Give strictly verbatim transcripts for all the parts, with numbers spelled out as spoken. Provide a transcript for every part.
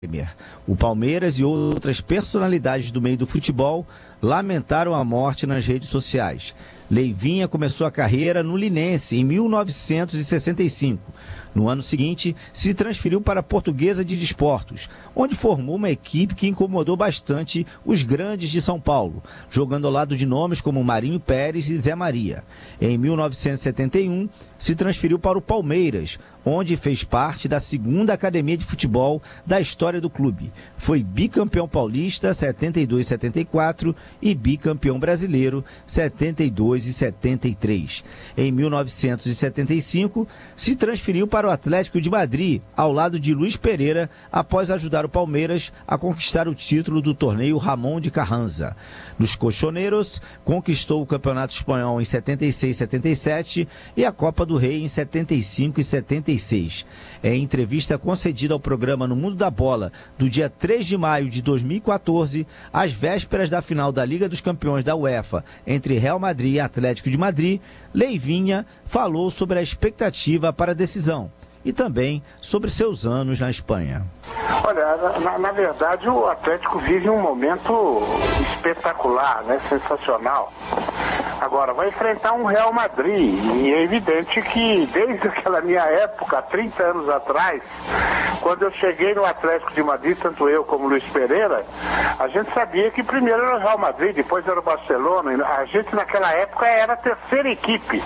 O Palmeiras e outras personalidades do meio do futebol lamentaram a morte nas redes sociais. Leivinha começou a carreira no Linense em mil novecentos e sessenta e cinco. No ano seguinte, se transferiu para a Portuguesa de Desportos, onde formou uma equipe que incomodou bastante os grandes de São Paulo, jogando ao lado de nomes como Marinho Pérez e Zé Maria. Em mil novecentos e setenta e um, se transferiu para o Palmeiras, onde fez parte da segunda academia de futebol da história do clube. Foi bicampeão paulista setenta e dois e setenta e quatro e bicampeão brasileiro setenta e dois e setenta e três. Em mil novecentos e setenta e cinco, se transferiu para o Atlético de Madrid, ao lado de Luiz Pereira, após ajudar o Palmeiras a conquistar o título do torneio Ramón de Carranza. Nos Colchoneiros, conquistou o Campeonato Espanhol em setenta e seis e setenta e sete e a Copa do Rei em setenta e cinco e setenta e seis. Em entrevista concedida ao programa No Mundo da Bola, do dia três de maio de dois mil e quatorze, às vésperas da final da Liga dos Campeões da UEFA entre Real Madrid e Atlético de Madrid, Leivinha falou sobre a expectativa para a decisão e também sobre seus anos na Espanha. Olha, na, na verdade o Atlético vive um momento espetacular, né? Sensacional. Agora, vai enfrentar um Real Madrid e é evidente que desde aquela minha época, há trinta anos atrás, quando eu cheguei no Atlético de Madrid, tanto eu como o Luiz Pereira, a gente sabia que primeiro era o Real Madrid, depois era o Barcelona. A gente naquela época era a terceira equipe.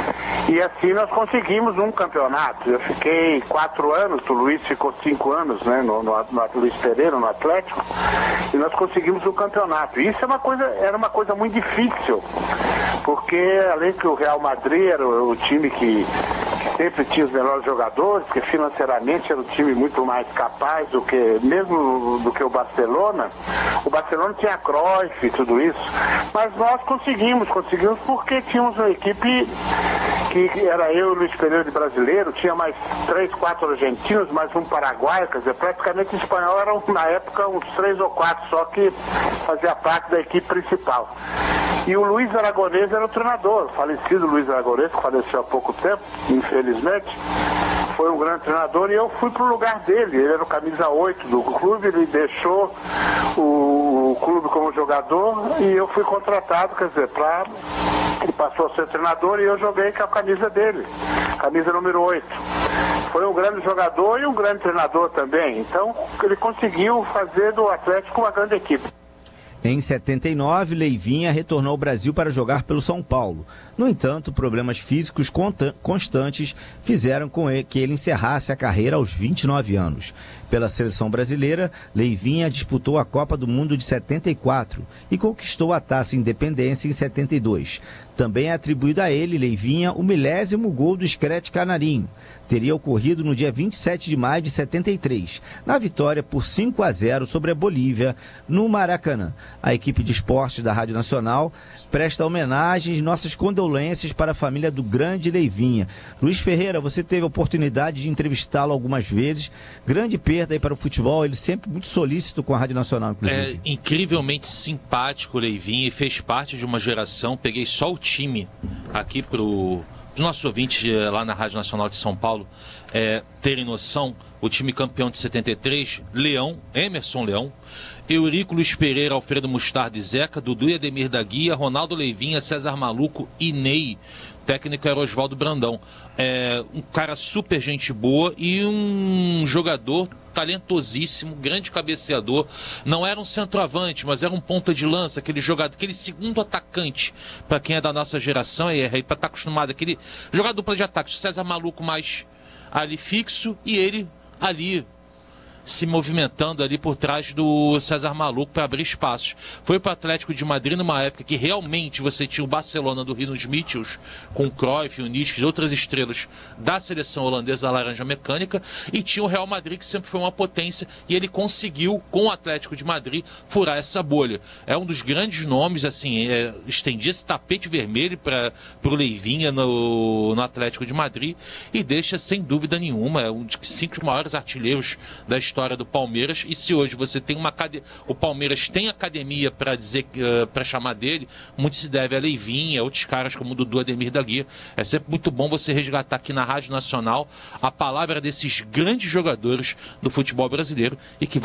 E assim nós conseguimos um campeonato. Eu fiquei quatro anos, o Luiz ficou cinco anos, né, no, no, no Luiz Pereira, no Atlético, e nós conseguimos um campeonato. E isso é uma coisa, era uma coisa muito difícil, porque além que o Real Madrid era o, o time que, que sempre tinha os melhores jogadores, que financeiramente era um time muito mais capaz do que, mesmo do que o Barcelona. O Barcelona tinha Cruyff e tudo isso, mas nós conseguimos, conseguimos porque tínhamos uma equipe que era eu e o Luiz Pereira de brasileiro, tinha mais três, quatro argentinos, mais um paraguaio, quer dizer, praticamente o espanhol eram na época uns três ou quatro só que fazia parte da equipe principal. E o Luiz Aragonês era o treinador, o falecido Luiz Aragonês, que faleceu há pouco tempo, infelizmente, foi um grande treinador, e eu fui para o lugar dele. Ele era o camisa oito do clube, ele deixou o, o clube como jogador e eu fui contratado, quer dizer, para... Ele passou a ser treinador e eu joguei com a camisa dele, camisa número oito. Foi um grande jogador e um grande treinador também. Então, ele conseguiu fazer do Atlético uma grande equipe. Em setenta e nove, Leivinha retornou ao Brasil para jogar pelo São Paulo. No entanto, problemas físicos constantes fizeram com que ele encerrasse a carreira aos vinte e nove anos. Pela seleção brasileira, Leivinha disputou a Copa do Mundo de setenta e quatro e conquistou a Taça Independência em setenta e dois. Também é atribuído a ele, Leivinha, o milésimo gol do Screte Canarinho. Teria ocorrido no dia vinte e sete de maio de setenta e três, na vitória por cinco a zero sobre a Bolívia, no Maracanã. A equipe de esportes da Rádio Nacional presta homenagens e nossas condolências para a família do grande Leivinha. Luiz Ferreira, você teve a oportunidade de entrevistá-lo algumas vezes. Grande perda aí para o futebol, ele sempre muito solícito com a Rádio Nacional, inclusive. É incrivelmente simpático o Leivinha e fez parte de uma geração. Peguei só o time aqui para os nossos ouvintes lá na Rádio Nacional de São Paulo é, terem noção. O time campeão de setenta e três, Leão, Emerson Leão, Eurico Luiz Pereira, Alfredo Mustardi, Zeca, Dudu e Ademir da Guia, Ronaldo Leivinha, César Maluco e Ney. Técnico era Oswaldo Brandão. É, um cara super gente boa e um jogador talentosíssimo, grande cabeceador. Não era um centroavante, mas era um ponta de lança, aquele jogador, aquele segundo atacante, para quem é da nossa geração, e é, para estar acostumado, aquele jogador dupla de ataque, César Maluco mais ali fixo e ele ali se movimentando ali por trás do César Maluco para abrir espaços. Foi para o Atlético de Madrid numa época que realmente você tinha o Barcelona do Rinos Mitchells, com o Cruyff, o Nietzsche e outras estrelas da seleção holandesa da Laranja Mecânica, e tinha o Real Madrid, que sempre foi uma potência, e ele conseguiu, com o Atlético de Madrid, furar essa bolha. É um dos grandes nomes, assim, é, estendia esse tapete vermelho para o Leivinha no, no Atlético de Madrid, e deixa, sem dúvida nenhuma, é um dos cinco maiores artilheiros da história história do Palmeiras. E se hoje você tem uma academia, o Palmeiras tem academia para dizer, uh, para chamar dele, muito se deve a Leivinha, outros caras como o Dudu, Ademir da Guia. É sempre muito bom você resgatar aqui na Rádio Nacional a palavra desses grandes jogadores do futebol brasileiro e que